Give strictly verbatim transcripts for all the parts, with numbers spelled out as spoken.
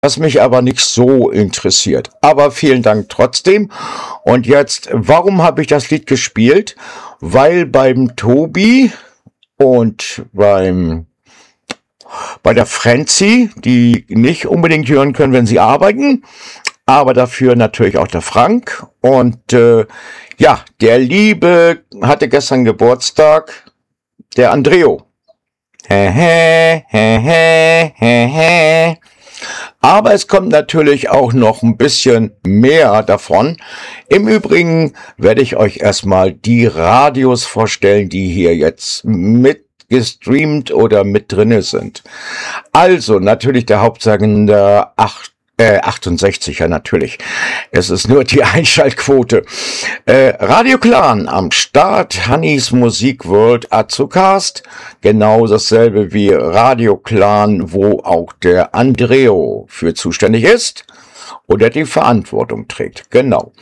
was mich aber nicht so interessiert. Aber vielen Dank trotzdem. Und jetzt, warum habe ich das Lied gespielt? Weil beim Tobi und beim bei der Franzi, die nicht unbedingt hören können, wenn sie arbeiten, aber dafür natürlich auch der Frank. Und äh, ja, der Liebe hatte gestern Geburtstag, der Andreo. He, he, he, he, he, he. Aber es kommt natürlich auch noch ein bisschen mehr davon. Im Übrigen werde ich euch erstmal die Radios vorstellen, die hier jetzt mit gestreamt oder mit drinne sind. Also natürlich der Hauptsender acht, äh, achtundsechzig, ja natürlich. Es ist nur die Einschaltquote. Äh, Radio Clan am Start, Hannis Musik World Azucast. Genau dasselbe wie Radio Clan, wo auch der Andreo für zuständig ist oder die Verantwortung trägt. Genau.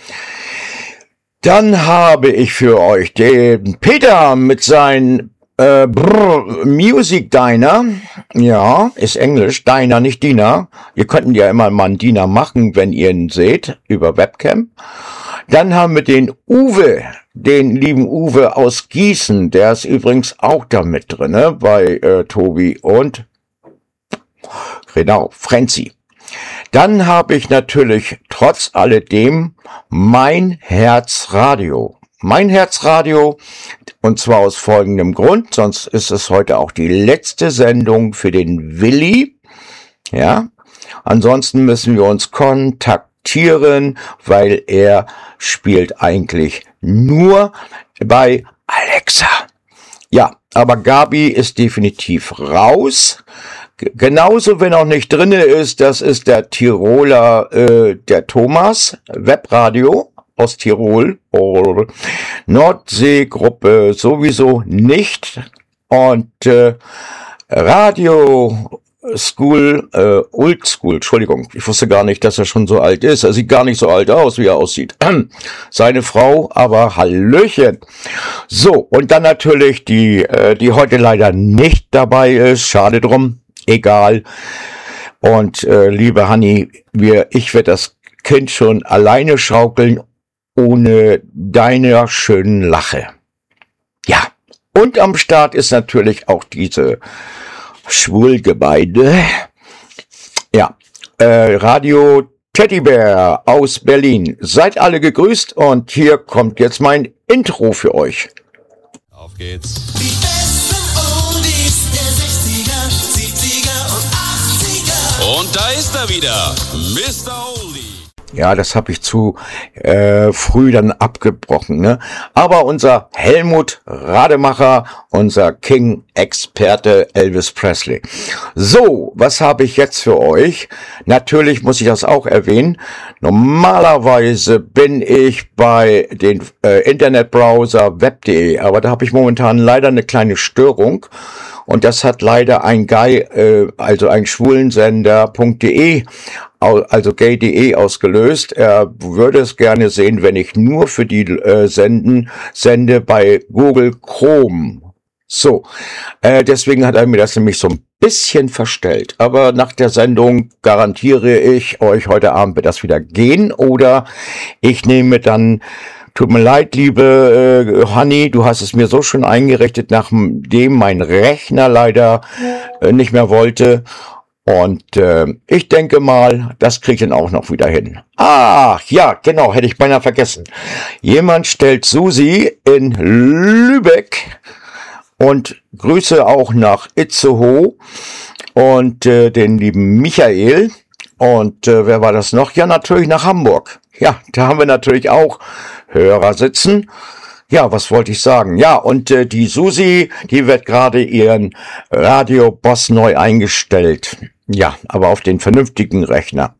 Dann habe ich für euch den Peter mit seinen Äh, brr, Music Diner, ja, ist Englisch, Diner, nicht Diner. Ihr könntet ja immer mal einen Diner machen, wenn ihr ihn seht, über Webcam. Dann haben wir den Uwe, den lieben Uwe aus Gießen, der ist übrigens auch da mit drin, ne, bei äh, Tobi und, genau, Franzi. Dann habe ich natürlich trotz alledem mein Herzradio. Mein Herzradio, und zwar aus folgendem Grund, sonst ist es heute auch die letzte Sendung für den Willi, ja, ansonsten müssen wir uns kontaktieren, weil er spielt eigentlich nur bei Alexa. Ja, aber Gabi ist definitiv raus. G- Genauso, wenn auch nicht drinne ist, das ist der Tiroler, äh, der Thomas, Webradio aus Tirol, oh, Nordseegruppe sowieso nicht und äh, Radio School, äh, Old School, Entschuldigung, ich wusste gar nicht, dass er schon so alt ist, er sieht gar nicht so alt aus, wie er aussieht. Seine Frau, aber Hallöchen. So, und dann natürlich die, äh, die heute leider nicht dabei ist, schade drum, egal. Und äh, liebe Hanni, wir, ich werde das Kind schon alleine schaukeln, ohne deiner schönen Lache. Ja, und am Start ist natürlich auch diese Schwulgemeinde. Ja, äh, Radio Teddybär aus Berlin. Seid alle gegrüßt und hier kommt jetzt mein Intro für euch. Auf geht's. Die besten Oldies der sechziger, siebziger und achtziger. Und da ist er wieder, Mister Oldie. Ja, das habe ich zu äh, früh dann abgebrochen, ne? Aber unser Helmut Rademacher, unser King-Experte Elvis Presley. So, was habe ich jetzt für euch? Natürlich muss ich das auch erwähnen. Normalerweise bin ich bei den äh, Internetbrowser web punkt de, aber da habe ich momentan leider eine kleine Störung. Und das hat leider ein Guy, äh, also ein Schwulensender.de, also gay.de ausgelöst. Er würde es gerne sehen, wenn ich nur für die äh, senden, sende bei Google Chrome. So, äh, deswegen hat er mir das nämlich so ein bisschen verstellt. Aber nach der Sendung garantiere ich euch, heute Abend wird das wieder gehen. Oder ich nehme dann... Tut mir leid, liebe äh, Hanni, du hast es mir so schön eingerichtet, nachdem mein Rechner leider äh, nicht mehr wollte. Und äh, ich denke mal, das kriege ich dann auch noch wieder hin. Ach, ja, genau, hätte ich beinahe vergessen. Jemand stellt Susi in Lübeck und Grüße auch nach Itzehoe und äh, den lieben Michael. Und äh, wer war das noch? Ja, natürlich nach Hamburg. Ja, da haben wir natürlich auch Hörer sitzen. Ja, was wollte ich sagen? Ja, und äh, die Susi, die wird gerade ihren Radio-Boss neu eingestellt. Ja, aber auf den vernünftigen Rechner.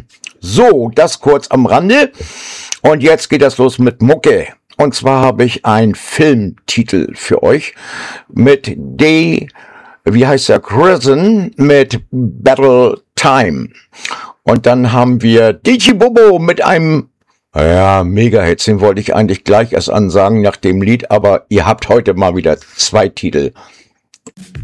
So, das kurz am Rande. Und jetzt geht das los mit Mucke. Und zwar habe ich einen Filmtitel für euch mit D, wie heißt der, Prison mit Battle Time. Und dann haben wir D J Bobo mit einem, ja, Mega-Hits, den wollte ich eigentlich gleich erst ansagen nach dem Lied, aber ihr habt heute mal wieder zwei Titel.